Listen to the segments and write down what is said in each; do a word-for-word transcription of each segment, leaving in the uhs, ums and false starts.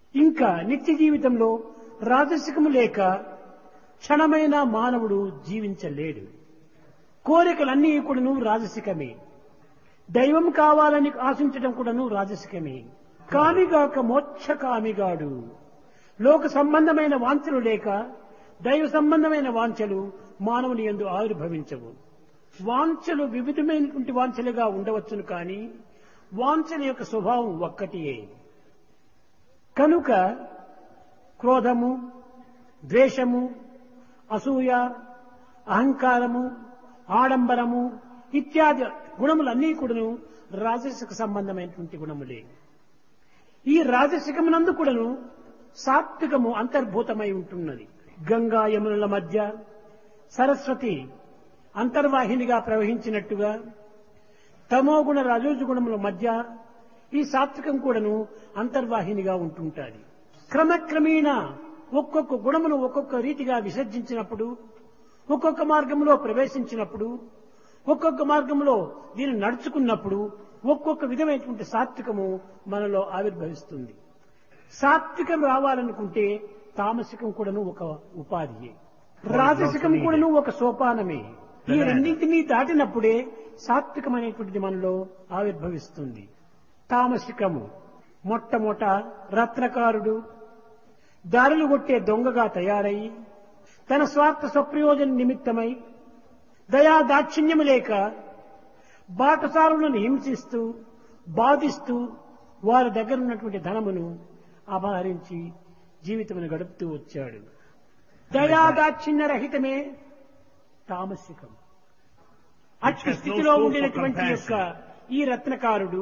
ఇంకా నిత్య జీవితంలో రాజసికము లేక క్షణమైన మానవుడు జీవించలేడు. కోరికలన్నీ కూడాను రాజసికమే. దైవం కావాలని ఆశించడం కూడాను రాజసికమే. కామిగాక మోక్ష కామిగాడు. లోక సంబంధమైన వాంఛలు లేక దైవ సంబంధమైన వాంఛలు మానవుని యందు ఆవిర్భవించవు. వాంఛలు వివిధమైనటువంటి వాంఛలుగా ఉండవచ్చును, కానీ వాంఛల యొక్క స్వభావం ఒక్కటియే. కనుక క్రోధము, ద్వేషము, అసూయ, అహంకారము, ఆడంబరము ఇత్యాది గుణములన్నీ కూడాను రాజసిక సంబంధమైనటువంటి గుణములే. ఈ రాజసికమునందు కూడాను సాత్వికము అంతర్భూతమై ఉంటున్నది. గంగా యమునుల మధ్య సరస్వతి అంతర్వాహినిగా ప్రవహించినట్టుగా తమోగుణ రజోగుణముల మధ్య ఈ సాత్వికం కూడాను అంతర్వాహినిగా ఉంటుంటాది. క్రమక్రమేణా ఒక్కొక్క గుణమును ఒక్కొక్క రీతిగా విసర్జించినప్పుడు, ఒక్కొక్క మార్గంలో ప్రవేశించినప్పుడు, ఒక్కొక్క మార్గంలో దీన్ని నడుచుకున్నప్పుడు ఒక్కొక్క విధమైనటువంటి సాత్వికము మనలో ఆవిర్భవిస్తుంది. సాత్వికం రావాలనుకుంటే తామసికం కూడాను ఒక ఉపాధియే, రాజసికం కూడాను ఒక సోపానమే. ఈ రెండింటినీ దాటినప్పుడే సాత్వికం అనేటువంటిది మనలో ఆవిర్భవిస్తుంది. తామసికము మొట్టమొదట రత్నకారుడు దారులు కొట్టే దొంగగా తయారై తన స్వార్థ స్వప్రయోజన నిమిత్తమై దయా దాక్షిణ్యము లేక బాటసారులను హింసిస్తూ బాధిస్తూ వారి దగ్గర ఉన్నటువంటి ధనమును అపహరించి జీవితమును గడుపుతూ వచ్చాడు. దయా దాక్షిణ్య రహితమే తామసికం. అట్టి స్థితిలో ఉండినటువంటి యొక్క ఈ రత్నకారుడు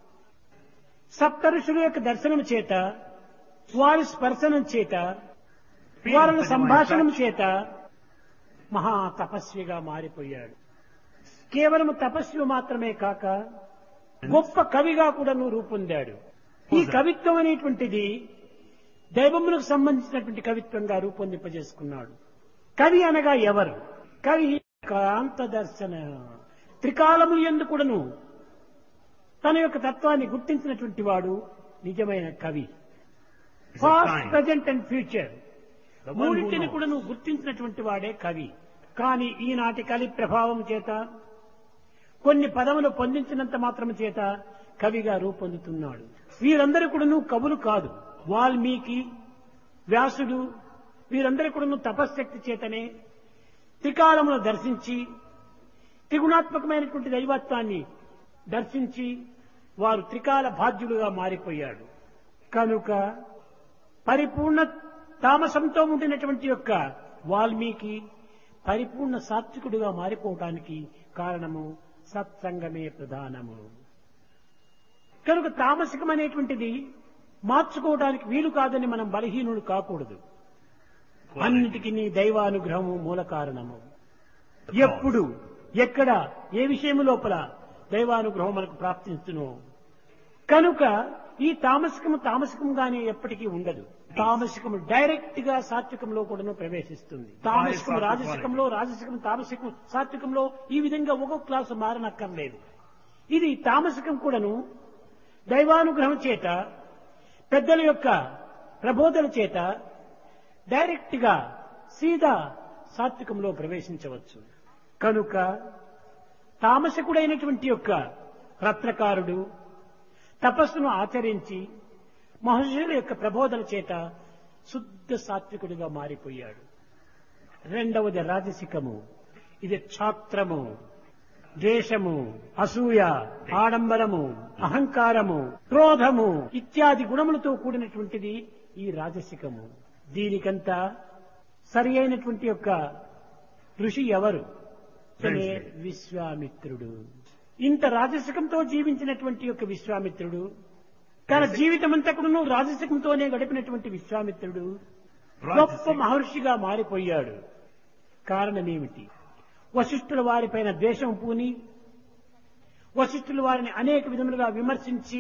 సప్త ఋషుల యొక్క దర్శనం చేత, వారి స్పర్శనం చేత, వారి సంభాషణం చేత మహా తపస్విగా మారిపోయాడు. కేవలం తపస్వి మాత్రమే కాక గొప్ప కవిగా కూడా రూపొందాడు. ఈ కవిత్వం అనేటువంటిది దైవములకు సంబంధించినటువంటి కవిత్వంగా రూపొందింపజేసుకున్నాడు. కవి అనగా ఎవరు? కవి కాంత దర్శన త్రికాలములు యందు కూడాను తన యొక్క తత్వాన్ని గుర్తించినటువంటి వాడు నిజమైన కవి. పాస్ట్, ప్రజెంట్ అండ్ ఫ్యూచర్ మూడింటిని కూడా నువ్వు గుర్తించినటువంటి వాడే కవి. కానీ ఈనాటి కలి ప్రభావం చేత కొన్ని పదములు పొందించినంత మాత్రం చేత కవిగా రూపొందుతున్నాడు. వీరందరూ కూడా నువ్వు కవులు కాదు. వాల్మీకి, వ్యాసుడు వీరందరూ కూడా నువ్వు తపశ్శక్తి చేతనే త్రికాలమును దర్శించి త్రిగుణాత్మకమైనటువంటి దైవత్వాన్ని దర్శించి వారు త్రికాల బాధ్యులుగా మారిపోయాడు. కనుక పరిపూర్ణ తామసంతో ఉండినటువంటి యొక్క వాల్మీకి పరిపూర్ణ సాత్వికుడుగా మారిపోవటానికి కారణము సత్సంగమే ప్రధానము. కనుక తామసికం అనేటువంటిది మార్చుకోవడానికి వీలు కాదని మనం బలహీనుడు కాకూడదు. అన్నిటికీ నీ దైవానుగ్రహము మూల కారణము. ఎప్పుడు ఎక్కడ ఏ విషయం లోపల దైవానుగ్రహం మనకు ప్రాప్తిస్తున్నో కనుక ఈ తామసికము తామసికంగానే ఎప్పటికీ ఉండదు. తామసికము డైరెక్ట్ గా సాత్వికంలో కూడా ప్రవేశిస్తుంది. తామసికం రాజసికంలో, రాజసికం తామసికం సాత్వికంలో ఈ విధంగా ఒక్కొక్క క్లాసు మారనక్కర్లేదు. ఇది తామసికం కూడాను దైవానుగ్రహం చేత, పెద్దల యొక్క ప్రబోధన చేత డైరెక్ట్ గా సీదా సాత్వికంలో ప్రవేశించవచ్చు. కనుక తామసికుడైనటువంటి యొక్క రత్నకారుడు తపస్సును ఆచరించి మహర్షుల యొక్క ప్రబోధన చేత శుద్ధ సాత్వికుడిగా మారిపోయాడు. రెండవది రాజసికము. ఇది క్షాత్రము, ద్వేషము, అసూయ, ఆడంబరము, అహంకారము, క్రోధము ఇత్యాది గుణములతో కూడినటువంటిది ఈ రాజసికము. దీనికంతా సరి అయినటువంటి యొక్క ఋషి ఎవరు? విశ్వామిత్రుడు. ఇంత రాజసికంతో జీవించినటువంటి యొక్క విశ్వామిత్రుడు, తన జీవితం అంతా కూడా రాజసికంతోనే గడిపినటువంటి విశ్వామిత్రుడు గొప్ప మహర్షిగా మారిపోయాడు. కారణమేమిటి? వశిష్ఠుల వారిపైన ద్వేషం పూని, వశిష్ఠుల వారిని అనేక విధములుగా విమర్శించి,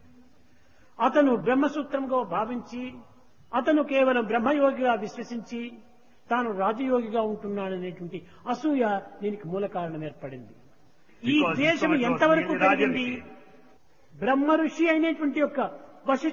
అతను బ్రహ్మసూత్రంగా భావించి, అతను కేవలం బ్రహ్మయోగిగా విశ్వసించి తాను రాజయోగిగా ఉంటున్నాడనేటువంటి అసూయ దీనికి మూల కారణం ఏర్పడింది. ఈ దేశం ఎంతవరకు కలిగింది? బ్రహ్మ ఋషి అయినటువంటి యొక్క వశిష్ఠ